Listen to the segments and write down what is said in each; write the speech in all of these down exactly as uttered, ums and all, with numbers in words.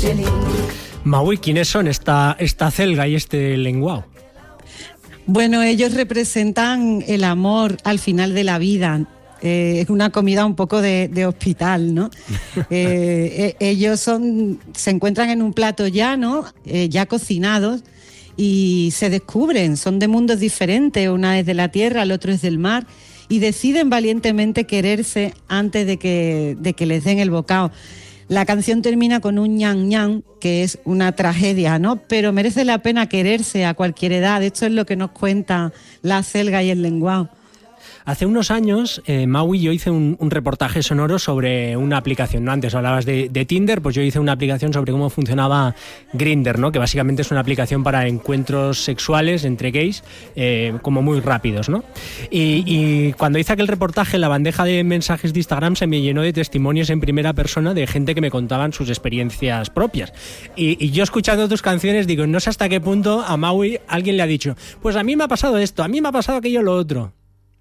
Maui, ¿quiénes son esta, esta celga y este lenguao? Bueno, ellos representan el amor al final de la vida. Eh, es una comida un poco de, de hospital, ¿no? eh, eh, ellos son, se encuentran en un plato llano, eh, ya cocinados, y se descubren, son de mundos diferentes, una es de la tierra, el otro es del mar, y deciden valientemente quererse antes de que, de que les den el bocado. La canción termina con un ñan ñan, que es una tragedia, ¿no? Pero merece la pena quererse a cualquier edad. Esto es lo que nos cuenta la celga y el lenguao. Hace unos años, eh, Maui, yo hice un, un reportaje sonoro sobre una aplicación, ¿no? Antes hablabas de, de Tinder, pues yo hice una aplicación sobre cómo funcionaba Grindr, ¿no? Que básicamente es una aplicación para encuentros sexuales entre gays, eh, como muy rápidos, ¿no? Y, y cuando hice aquel reportaje, la bandeja de mensajes de Instagram se me llenó de testimonios en primera persona de gente que me contaban sus experiencias propias. Y, y yo escuchando tus canciones digo, no sé hasta qué punto a Maui alguien le ha dicho, pues a mí me ha pasado esto, a mí me ha pasado aquello, lo otro.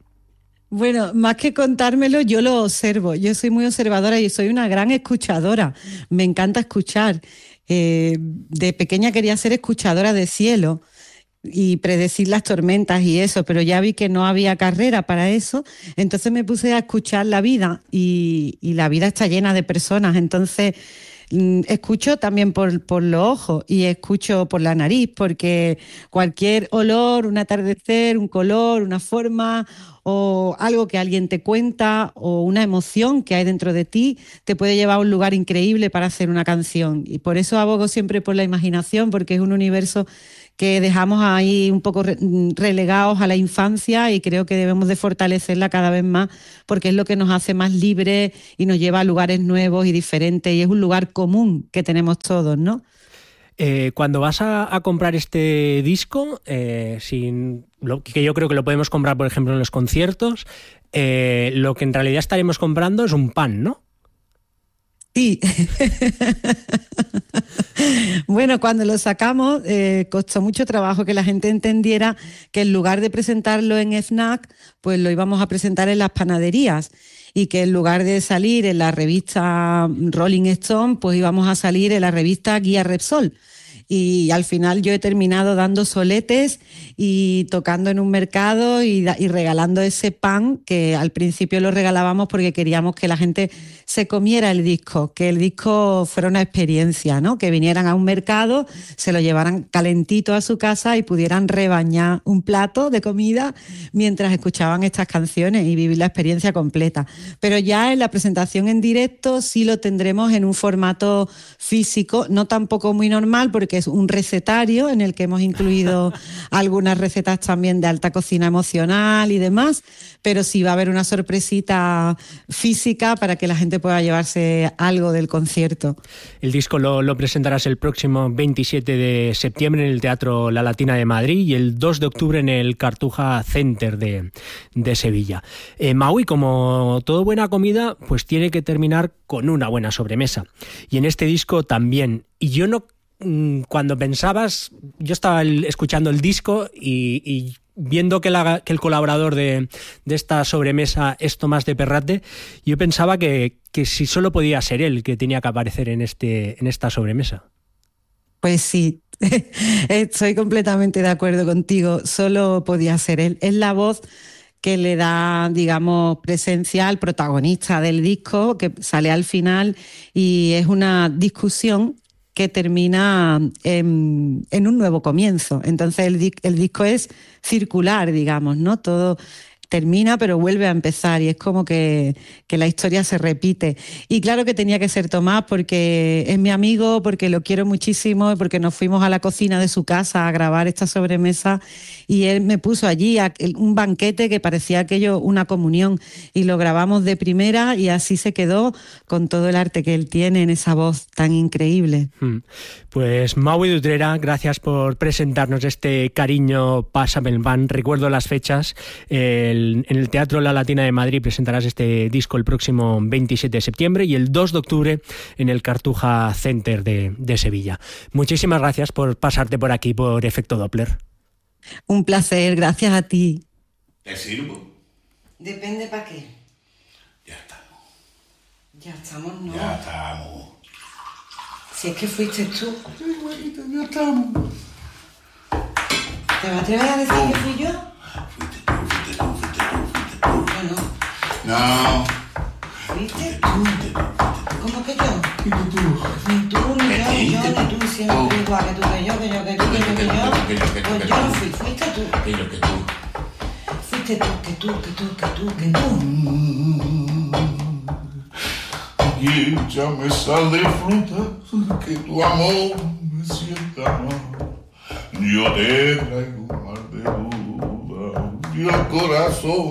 Bueno, más que contármelo, yo lo observo. Yo soy muy observadora y soy una gran escuchadora. Me encanta escuchar. Eh, de pequeña quería ser escuchadora de cielo y predecir las tormentas y eso, pero ya vi que no había carrera para eso, entonces me puse a escuchar la vida y, y la vida está llena de personas, entonces escucho también por, por los ojos y escucho por la nariz, porque cualquier olor, un atardecer, un color, una forma o algo que alguien te cuenta o una emoción que hay dentro de ti te puede llevar a un lugar increíble para hacer una canción. Y por eso abogo siempre por la imaginación, porque es un universo que dejamos ahí un poco relegados a la infancia y creo que debemos de fortalecerla cada vez más porque es lo que nos hace más libres y nos lleva a lugares nuevos y diferentes y es un lugar común que tenemos todos, ¿no? Eh, cuando vas a, a comprar este disco, eh, sin, lo, que yo creo que lo podemos comprar, por ejemplo, en los conciertos, eh, lo que en realidad estaremos comprando es un pan, ¿no? Sí. Bueno, cuando lo sacamos eh, costó mucho trabajo que la gente entendiera que en lugar de presentarlo en FNAC, pues lo íbamos a presentar en las panaderías y que en lugar de salir en la revista Rolling Stone, pues íbamos a salir en la revista Guía Repsol. Y al final yo he terminado dando soletes y tocando en un mercado y, y regalando ese pan que al principio lo regalábamos porque queríamos que la gente se comiera el disco, que el disco fuera una experiencia, ¿no? Que vinieran a un mercado, se lo llevaran calentito a su casa y pudieran rebañar un plato de comida mientras escuchaban estas canciones y vivir la experiencia completa. Pero ya en la presentación en directo sí lo tendremos en un formato físico, no tampoco muy normal porque es un recetario en el que hemos incluido algunas recetas también de alta cocina emocional y demás, pero sí va a haber una sorpresita física para que la gente pueda llevarse algo del concierto. El disco lo, lo presentarás el próximo veintisiete de septiembre en el Teatro La Latina de Madrid y el dos de octubre en el Cartuja Center de, de Sevilla. Eh, Maui, como toda buena comida, pues tiene que terminar con una buena sobremesa. Y en este disco también. Y yo no Cuando pensabas, yo estaba el, escuchando el disco y, y viendo que, la, que el colaborador de, de esta sobremesa es Tomás de Perrate, yo pensaba que, que si solo podía ser él que tenía que aparecer en, este, en esta sobremesa. Pues sí, estoy completamente de acuerdo contigo, solo podía ser él. Es la voz que le da, digamos, presencia al protagonista del disco, que sale al final y es una discusión que termina en, en un nuevo comienzo. Entonces el, el disco es circular, digamos, ¿no? Todo termina pero vuelve a empezar y es como que, que la historia se repite. Y claro que tenía que ser Tomás porque es mi amigo, porque lo quiero muchísimo, porque nos fuimos a la cocina de su casa a grabar esta sobremesa y él me puso allí a, un banquete que parecía aquello una comunión y lo grabamos de primera y así se quedó con todo el arte que él tiene en esa voz tan increíble. Pues Maui de Utrera, gracias por presentarnos este Cariño, pásame el pan. Recuerdo las fechas, el En el Teatro La Latina de Madrid presentarás este disco el próximo veintisiete de septiembre y el dos de octubre en el Cartuja Center de, de Sevilla. Muchísimas gracias por pasarte por aquí por Efecto Doppler. Un placer, gracias a ti. ¿Te sirvo? Depende para qué. Ya estamos. Ya estamos, ¿no? Ya estamos. Si es que fuiste tú. Sí, güeyita, ya estamos. ¿Te vas a atrever a decir Oh. que fui yo? Fuiste tú, fuiste tú, fuiste tú, fuiste tú. Yo no. No. ¿Fuiste tú? Fuiste tú, fuiste tú. ¿Cómo que yo? Fuiste tú. Ni tú, ni yo, ni yo, Fuiste ni tú, siempre tú. igual que tú, que yo, que yo, que tú, que yo, que yo. Que yo, que tú, Pues que yo tú. no fui, fuiste tú. Aquello que tú. Fuiste tú, que tú, que tú, que tú, que tú. Y échame sal de fruta, que tu amor me sienta mal. Yo te traigo un mar de duda y el corazón